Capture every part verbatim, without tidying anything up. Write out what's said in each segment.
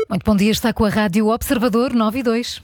Muito bom dia, está com a Rádio Observador nove e dois.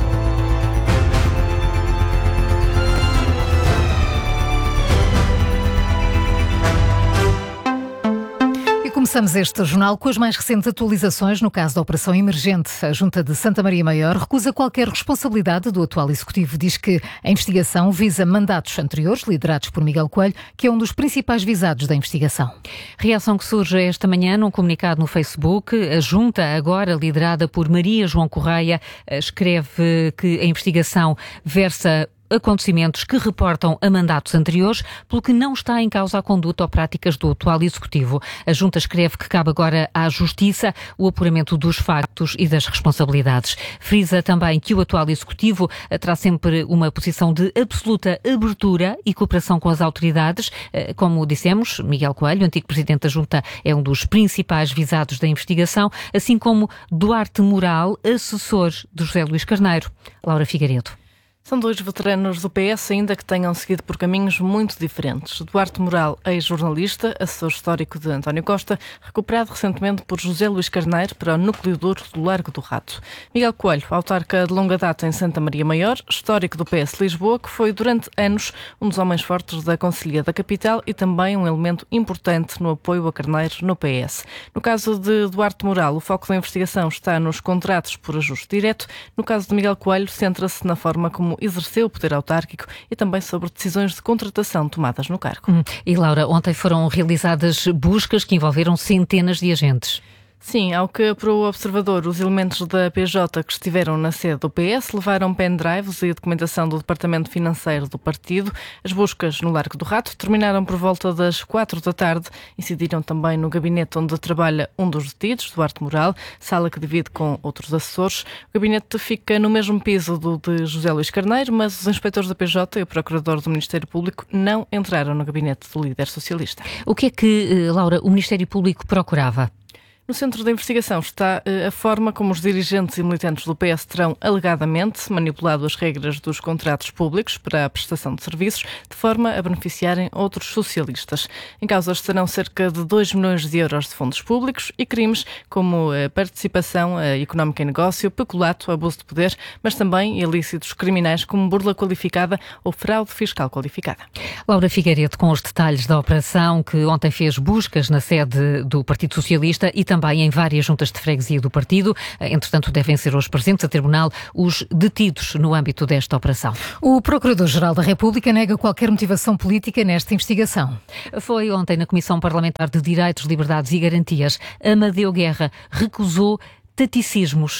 Começamos este jornal com as mais recentes atualizações no caso da Operação Emergente. A Junta de Santa Maria Maior recusa qualquer responsabilidade do atual Executivo. Diz que a investigação visa mandatos anteriores, liderados por Miguel Coelho, que é um dos principais visados da investigação. Reação que surge esta manhã num comunicado no Facebook. A Junta, agora liderada por Maria João Correia, escreve que a investigação versa acontecimentos que reportam a mandatos anteriores, pelo que não está em causa a conduta ou práticas do atual Executivo. A Junta escreve que cabe agora à Justiça o apuramento dos factos e das responsabilidades. Frisa também que o atual Executivo terá sempre uma posição de absoluta abertura e cooperação com as autoridades. Como dissemos, Miguel Coelho, antigo Presidente da Junta, é um dos principais visados da investigação, assim como Duarte Moral, assessor de José Luís Carneiro. Laura Figueiredo. São dois veteranos do P S, ainda que tenham seguido por caminhos muito diferentes. Duarte Moral, ex-jornalista, assessor histórico de António Costa, recuperado recentemente por José Luís Carneiro para o núcleo duro do Largo do Rato. Miguel Coelho, autarca de longa data em Santa Maria Maior, histórico do P S Lisboa, que foi durante anos um dos homens fortes da Conselhia da Capital e também um elemento importante no apoio a Carneiro no P S. No caso de Duarte Moral, o foco da investigação está nos contratos por ajuste direto. No caso de Miguel Coelho, centra-se na forma como exerceu o poder autárquico e também sobre decisões de contratação tomadas no cargo. Hum. E Laura, ontem foram realizadas buscas que envolveram centenas de agentes. Sim, ao que apurou o Observador, os elementos da P J que estiveram na sede do P S levaram pendrives e documentação do Departamento Financeiro do partido. As buscas no Largo do Rato terminaram por volta das quatro da tarde. Incidiram também no gabinete onde trabalha um dos detidos, Duarte Moral, sala que divide com outros assessores. O gabinete fica no mesmo piso do de José Luís Carneiro, mas os inspectores da P J e o procurador do Ministério Público não entraram no gabinete do líder socialista. O que é que, Laura, o Ministério Público procurava? No centro da investigação está a forma como os dirigentes e militantes do P S terão alegadamente manipulado as regras dos contratos públicos para a prestação de serviços, de forma a beneficiarem outros socialistas. Em causa estarão cerca de dois milhões de euros de fundos públicos e crimes como a participação económica em negócio, peculato, abuso de poder, mas também ilícitos criminais como burla qualificada ou fraude fiscal qualificada. Laura Figueiredo, com os detalhes da operação que ontem fez buscas na sede do Partido Socialista e também também em várias juntas de freguesia do partido. Entretanto, devem ser hoje presentes a tribunal os detidos no âmbito desta operação. O Procurador-Geral da República nega qualquer motivação política nesta investigação. Foi ontem na Comissão Parlamentar de Direitos, Liberdades e Garantias. Amadeu Guerra recusou taticismos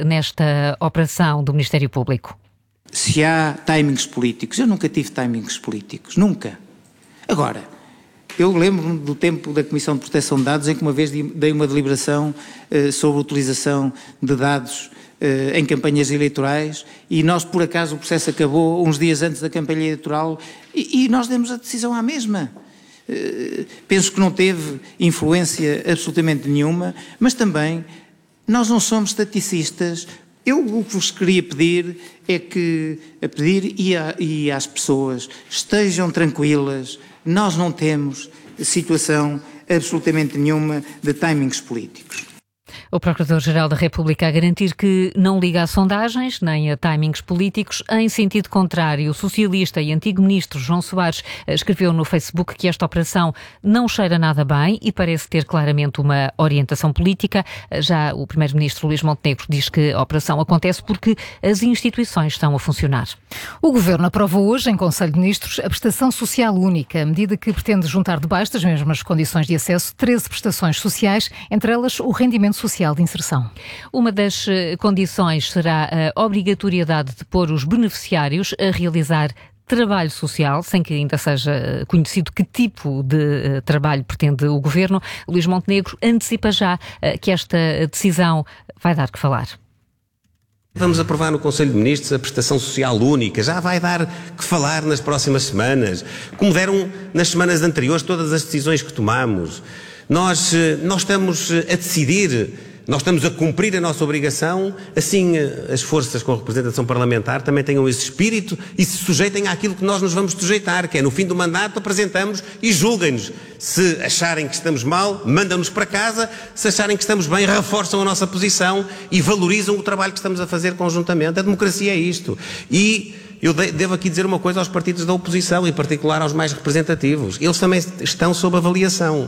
nesta operação do Ministério Público. Se há timings políticos, eu nunca tive timings políticos, nunca. Agora, eu lembro-me do tempo da Comissão de Proteção de Dados em que uma vez dei uma deliberação uh, sobre a utilização de dados uh, em campanhas eleitorais e nós, por acaso, o processo acabou uns dias antes da campanha eleitoral e, e nós demos a decisão à mesma. Uh, penso que não teve influência absolutamente nenhuma, mas também nós não somos estaticistas. Eu o que vos queria pedir é que, a pedir e, a, e às pessoas, estejam tranquilas. Nós não temos situação absolutamente nenhuma de timings políticos. O Procurador-Geral da República a garantir que não liga a sondagens nem a timings políticos. Em sentido contrário, o socialista e antigo ministro João Soares escreveu no Facebook que esta operação não cheira nada bem e parece ter claramente uma orientação política. Já o primeiro-ministro Luís Montenegro diz que a operação acontece porque as instituições estão a funcionar. O Governo aprovou hoje em Conselho de Ministros a prestação social única, a medida que pretende juntar debaixo das mesmas condições de acesso treze prestações sociais, entre elas o rendimento social de inserção. Uma das condições será a obrigatoriedade de pôr os beneficiários a realizar trabalho social, sem que ainda seja conhecido que tipo de trabalho pretende o Governo. Luís Montenegro antecipa já que esta decisão vai dar que falar. Vamos aprovar no Conselho de Ministros a prestação social única, já vai dar que falar nas próximas semanas, como deram nas semanas anteriores todas as decisões que tomamos. Nós, nós estamos a decidir nós estamos a cumprir a nossa obrigação, assim as forças com representação parlamentar também tenham esse espírito e se sujeitem àquilo que nós nos vamos sujeitar, que é no fim do mandato apresentamos e julguem-nos. Se acharem que estamos mal, mandam-nos para casa, se acharem que estamos bem, reforçam a nossa posição e valorizam o trabalho que estamos a fazer conjuntamente. A democracia é isto. E eu devo aqui dizer uma coisa aos partidos da oposição, em particular aos mais representativos. Eles também estão sob avaliação.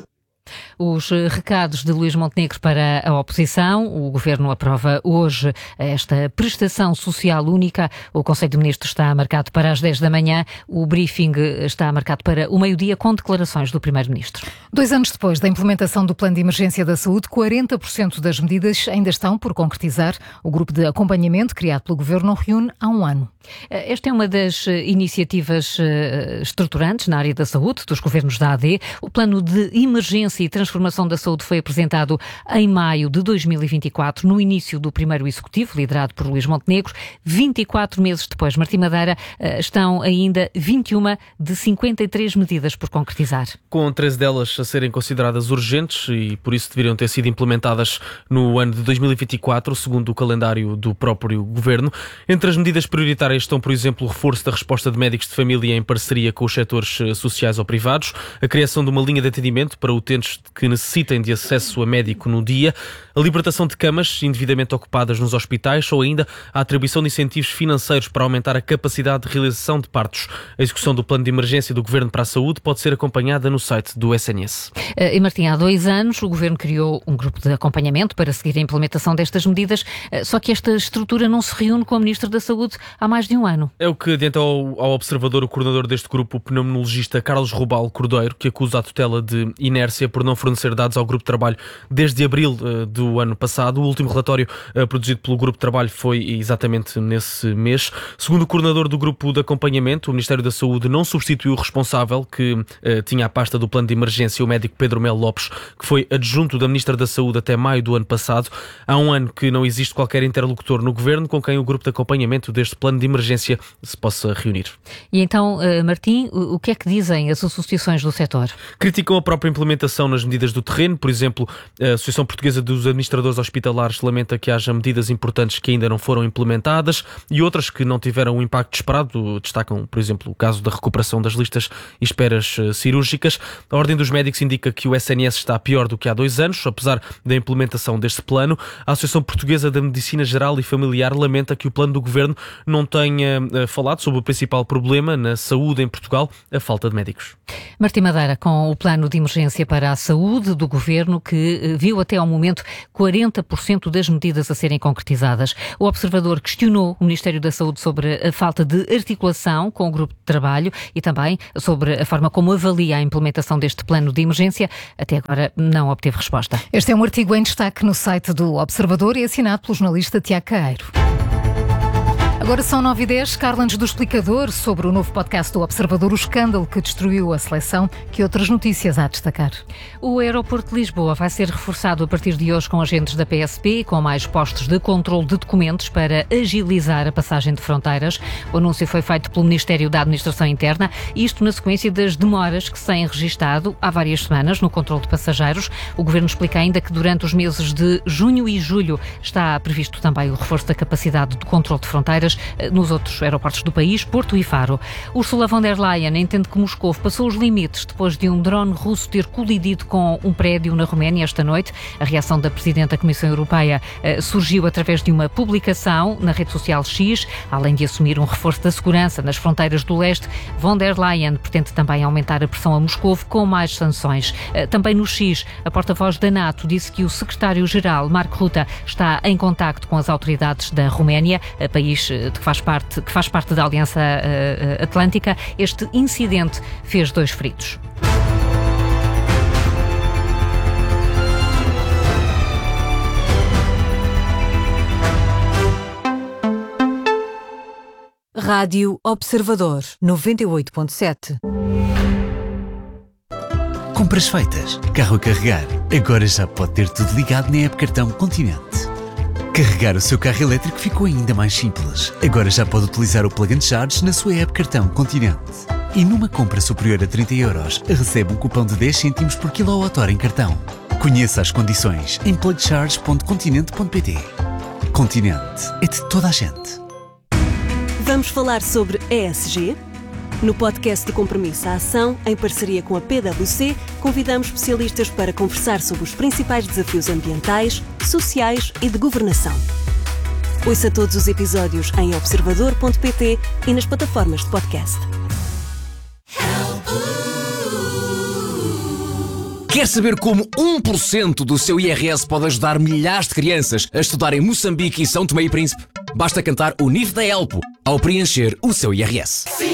Os recados de Luís Montenegro para a oposição. O Governo aprova hoje esta prestação social única. O Conselho de Ministros está marcado para as dez da manhã. O briefing está marcado para o meio-dia com declarações do Primeiro-Ministro. Dois anos depois da implementação do Plano de Emergência da Saúde, quarenta por cento das medidas ainda estão por concretizar. O grupo de acompanhamento criado pelo Governo reúne há um ano. Esta é uma das iniciativas estruturantes na área da saúde dos governos da A D. O Plano de Emergência e Transformação da Saúde foi apresentado em maio de dois mil e vinte e quatro, no início do primeiro executivo, liderado por Luís Montenegro. vinte e quatro meses depois, Martim Madeira, estão ainda vinte e uma de cinquenta e três medidas por concretizar. Com treze delas a serem consideradas urgentes e por isso deveriam ter sido implementadas no ano de dois mil e vinte e quatro, segundo o calendário do próprio Governo. Entre as medidas prioritárias estão, por exemplo, o reforço da resposta de médicos de família em parceria com os setores sociais ou privados, a criação de uma linha de atendimento para utentes que necessitem de acesso a médico no dia, a libertação de camas indevidamente ocupadas nos hospitais ou ainda a atribuição de incentivos financeiros para aumentar a capacidade de realização de partos. A execução do plano de emergência do Governo para a Saúde pode ser acompanhada no site do S N S. E Martim, há dois anos o Governo criou um grupo de acompanhamento para seguir a implementação destas medidas, só que esta estrutura não se reúne com o Ministro da Saúde há mais de um ano. É o que adianta ao, ao observador o coordenador deste grupo, o pneumologista Carlos Rubal Cordeiro, que acusa a tutela de inércia por não fornecer dados ao grupo de trabalho desde abril uh, do ano passado. O último relatório uh, produzido pelo grupo de trabalho foi exatamente nesse mês. Segundo o coordenador do grupo de acompanhamento, o Ministério da Saúde não substituiu o responsável que uh, tinha a pasta do plano de emergência, o médico Pedro Melo Lopes, que foi adjunto da Ministra da Saúde até maio do ano passado. Há um ano que não existe qualquer interlocutor no Governo com quem o grupo de acompanhamento deste plano de emergência se possa reunir. E então, uh, Martim, o que é que dizem as associações do setor? Criticam a própria implementação nas medidas do terreno. Por exemplo, a Associação Portuguesa dos Administradores Hospitalares lamenta que haja medidas importantes que ainda não foram implementadas e outras que não tiveram o impacto esperado. Destacam, por exemplo, o caso da recuperação das listas e esperas cirúrgicas. A Ordem dos Médicos indica que o S N S está pior do que há dois anos, apesar da implementação deste plano. A Associação Portuguesa da Medicina Geral e Familiar lamenta que o plano do Governo não tenha falado sobre o principal problema na saúde em Portugal, a falta de médicos. Martim Madeira, com o plano de emergência para a saúde do Governo, que viu até ao momento quarenta por cento das medidas a serem concretizadas. O observador questionou o Ministério da Saúde sobre a falta de articulação com o grupo de trabalho e também sobre a forma como avalia a implementação deste plano de emergência. Até agora não obteve resposta. Este é um artigo em destaque no site do Observador e assinado pelo jornalista Tiago Caeiro. Agora são nove e dez, Carla-nos do Explicador, sobre o novo podcast do Observador, o escândalo que destruiu a seleção. Que outras notícias há a destacar? O aeroporto de Lisboa vai ser reforçado a partir de hoje com agentes da P S P, com mais postos de controle de documentos para agilizar a passagem de fronteiras. O anúncio foi feito pelo Ministério da Administração Interna, isto na sequência das demoras que se têm registado há várias semanas no controle de passageiros. O Governo explica ainda que durante os meses de junho e julho está previsto também o reforço da capacidade de controle de fronteiras nos outros aeroportos do país, Porto e Faro. Ursula von der Leyen entende que Moscou passou os limites depois de um drone russo ter colidido com um prédio na Roménia esta noite. A reação da Presidente da Comissão Europeia eh, surgiu através de uma publicação na rede social X. Além de assumir um reforço da segurança nas fronteiras do leste, von der Leyen pretende também aumentar a pressão a Moscou com mais sanções. Eh, também no X, a porta-voz da NATO disse que o secretário-geral, Mark Rutte, está em contacto com as autoridades da Roménia, país que faz parte, que faz parte da Aliança uh, Atlântica. Este incidente fez dois feridos. Rádio Observador, noventa e oito ponto sete. Compras feitas, carro a carregar. Agora já pode ter tudo ligado na app Cartão Continente. Carregar o seu carro elétrico ficou ainda mais simples. Agora já pode utilizar o Plug and Charge na sua app Cartão Continente. E numa compra superior a trinta euros, recebe um cupom de dez cêntimos por quilowatt-hora em cartão. Conheça as condições em plug charge ponto continente ponto pt. Continente é de toda a gente. Vamos falar sobre E S G? No podcast de Compromisso à Ação, em parceria com a P W C, convidamos especialistas para conversar sobre os principais desafios ambientais, sociais e de governação. Ouça todos os episódios em observador ponto pt e nas plataformas de podcast. Quer saber como um por cento do seu I R S pode ajudar milhares de crianças a estudar em Moçambique e São Tomé e Príncipe? Basta cantar o N I F da Elpo ao preencher o seu I R S.